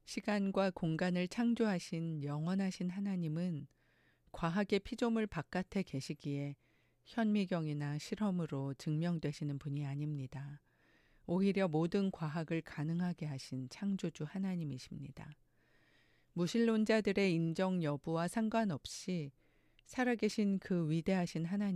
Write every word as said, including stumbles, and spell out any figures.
시간과 공간을 창조하신 영원하신 하나님은 과학의 피조물 바깥에 계시기에 현미경이나 실험으로 증명되시는 분이 아닙니다. 오히려 모든 과학을 가능하게 하신 창조주 하나님이십니다. 무신론자들의 인정 여부와 상관없이 살아계신 그 위대하신 하나님